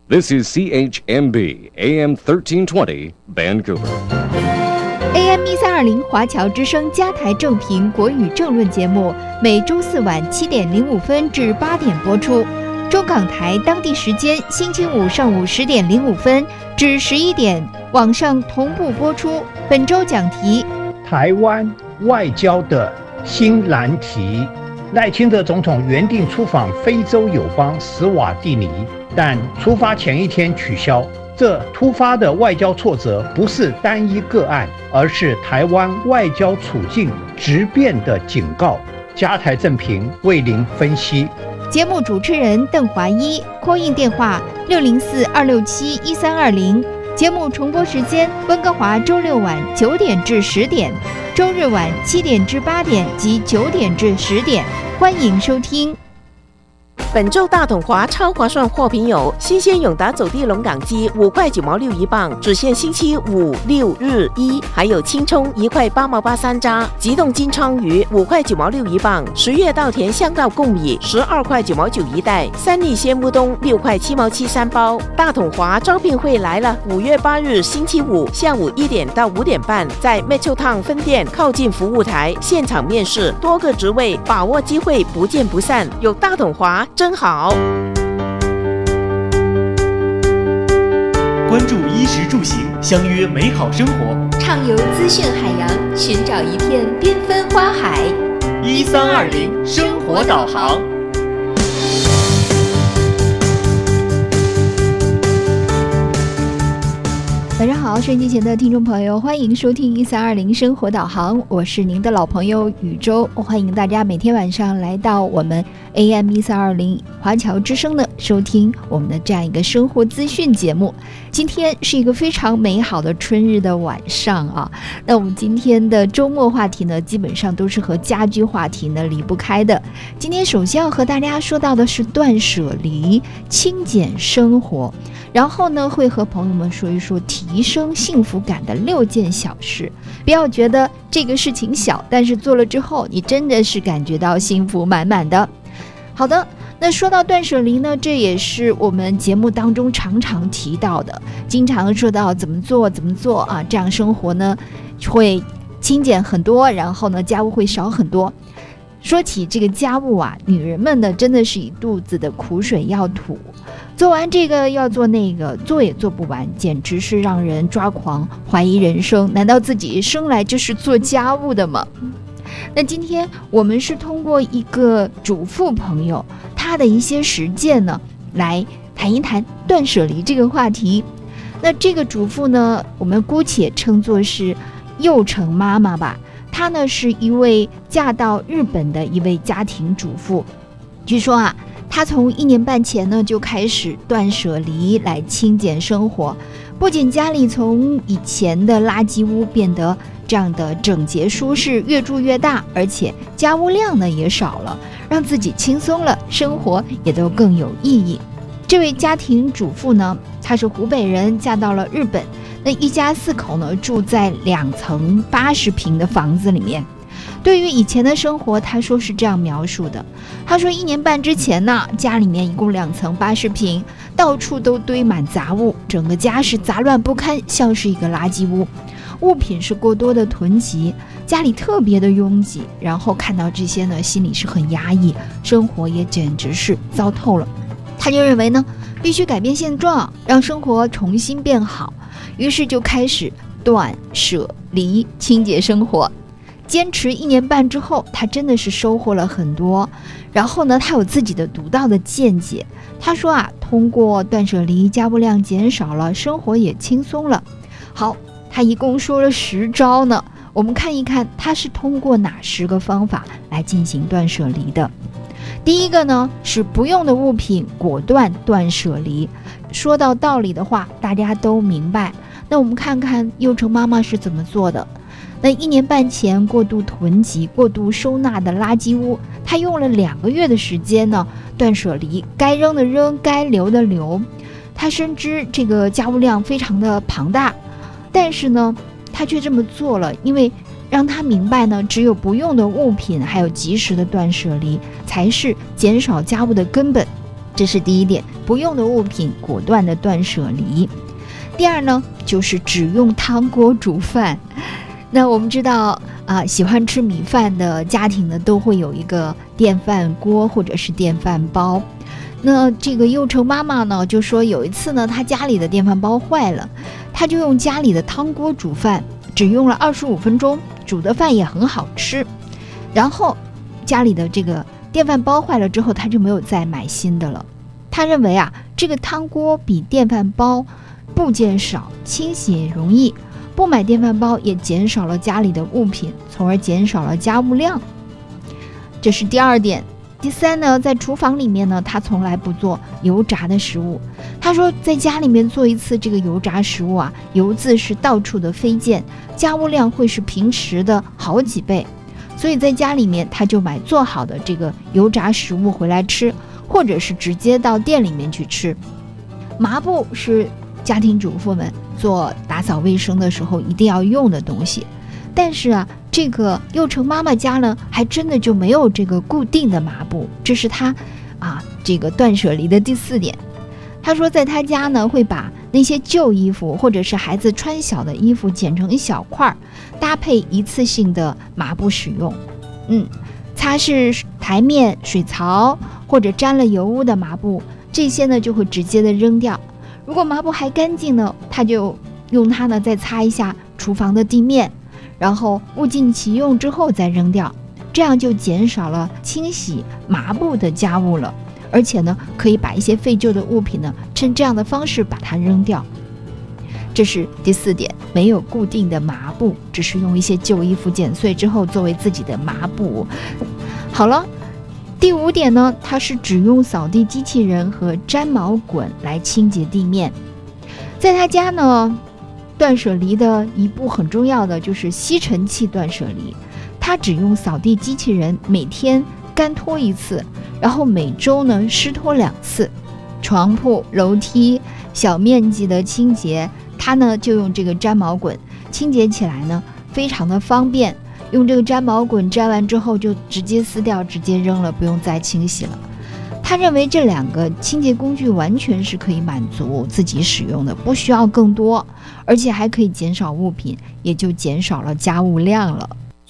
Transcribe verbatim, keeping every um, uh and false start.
This is C H M B A M thirteen twenty Vancouver。A M 一三二零华侨之声加台正频国语政论节目，每周四晚七点零五分至八点播出。中港台当地时间星期五上午十点零五分至十一点，网上同步播出。本周讲题： 台湾外交的新难题。赖清德总统原定出访非洲友邦史瓦蒂尼，但出发前一天取消。这突发的外交挫折不是单一个案，而是台湾外交处境质变的警告。加台正评为您分析。 节目主持人邓华一 ，call in 电话六零四二六七一三二零。节目重播时间：温哥华周六晚九点至十点，周日晚七点至八点及九点至十点。欢迎收听。 本周大统华超划算货品有：新鲜永达走地龙港鸡五块九毛六一磅，只限星期五六日一；还有青葱一块八毛八三扎，急冻金鲳鱼五块九毛六一磅，十月稻田香稻贡米十二块九毛九一袋，三粒鲜乌冬六块七毛七三包。大统华招聘会来了，五月八日星期五下午一点到五点半，在 Metro Town 分店靠近服务台现场面试，多个职位，把握机会，不见不散。有大统华真好。 关注衣食住行，相约美好生活， 畅游资讯海洋，寻找一片缤纷花海。 一三二零生活导航。 早上好，收音机前的听众朋友，欢迎收听一三二零生活导航，我是您的老朋友宇宙，欢迎大家每天晚上来到我们 A M 一三二零华侨之声的收听我们的这样一个生活资讯节目。今天是一个非常美好的春日的晚上啊，那我们今天的周末话题呢，基本上都是和家居话题呢离不开的。今天首先要和大家说到的是断舍离、轻简生活，然后呢会和朋友们说一说提升幸福感的六件小事。不要觉得这个事情小，但是做了之后你真的是感觉到幸福满满的。好的，那说到断舍离呢，这也是我们节目当中常常提到的，经常说到怎么做怎么做啊，这样生活呢会轻简很多，然后呢家务会少很多。说起这个家务啊，女人们呢真的是一肚子的苦水要吐，做完这个要做那个，做也做不完，简直是让人抓狂，怀疑人生。难道自己生来就是做家务的吗？那今天我们是通过一个主妇朋友她的一些实践呢，来谈一谈断舍离这个话题。那这个主妇呢，我们姑且称作是幼成妈妈吧。她呢是一位嫁到日本的一位家庭主妇。据说啊，她从一年半前呢就开始断舍离来轻简生活，不仅家里从以前的垃圾屋变得这样的整洁舒适，越住越大，而且家务量呢也少了，让自己轻松了，生活也都更有意义。这位家庭主妇呢，她是湖北人，嫁到了日本。那一家四口呢，住在两层八十平的房子里面。对于以前的生活，她说是这样描述的：她说一年半之前呢，家里面一共两层八十平，到处都堆满杂物，整个家是杂乱不堪，像是一个垃圾屋。物品是过多的囤积，家里特别的拥挤，然后看到这些呢，心里是很压抑，生活也简直是糟透了。他就认为呢，必须改变现状，让生活重新变好，于是就开始断舍离，清洁生活。坚持一年半之后，他真的是收获了很多。然后呢，他有自己的独到的见解。他说啊，通过断舍离，家务量减少了，生活也轻松了。好，他一共说了十招呢，我们看一看他是通过哪十个方法来进行断舍离的。第一个呢，是不用的物品果断断舍离。说到道理的话，大家都明白。那我们看看幼成妈妈是怎么做的。那一年半前过度囤积、过度收纳的垃圾屋，她用了两个月的时间呢，断舍离，该扔的扔，该留的留。她深知这个家务量非常的庞大，但是呢，她却这么做了，因为让她明白呢，只有不用的物品还有及时的断舍离，才是减少家务的根本。 这是第一点，不用的物品果断的断舍离。第二呢，就是只用汤锅煮饭。那我们知道啊，喜欢吃米饭的家庭呢，都会有一个电饭锅或者是电饭煲。那这个幼成妈妈呢，就说有一次呢，她家里的电饭煲坏了，她就用家里的汤锅煮饭，只用了二十五分钟，煮的饭也很好吃。然后家里的这个电饭煲坏了之后，她就没有再买新的了。她认为啊，这个汤锅比电饭煲部件少，清洗也容易，不买电饭煲也减少了家里的物品，从而减少了家务量。这是第二点。第三呢，在厨房里面呢，他从来不做油炸的食物。他说在家里面做一次这个油炸食物啊，油渍是到处的飞溅，家务量会是平时的好几倍。所以在家里面他就买做好的这个油炸食物回来吃，或者是直接到店里面去吃。抹布是家庭主妇们做打扫卫生的时候一定要用的东西，但是啊，这个幼成妈妈家呢，还真的就没有这个固定的抹布，这是她啊这个断舍离的第四点。她说在她家呢，会把那些旧衣服或者是孩子穿小的衣服剪成一小块，搭配一次性的抹布使用。嗯，擦拭台面、水槽或者沾了油污的抹布，这些呢就会直接的扔掉。如果抹布还干净呢，她就用它呢再擦一下厨房的地面，然后物尽其用之后再扔掉，这样就减少了清洗抹布的家务了。而且呢，可以把一些废旧的物品呢，趁这样的方式把它扔掉。这是第四点，没有固定的抹布，只是用一些旧衣服剪碎之后作为自己的抹布。好了，第五点呢，它是只用扫地机器人和粘毛滚来清洁地面。在他家呢，断舍离的一步很重要的就是吸尘器断舍离，他只用扫地机器人每天干拖一次，然后每周呢湿拖两次。床铺、楼梯小面积的清洁，他呢就用这个粘毛滚，清洁起来呢非常的方便。用这个粘毛滚粘完之后就直接撕掉，直接扔了，不用再清洗了。他认为这两个清洁工具完全是可以满足自己使用的，不需要更多，而且还可以减少物品，也就减少了家务量了。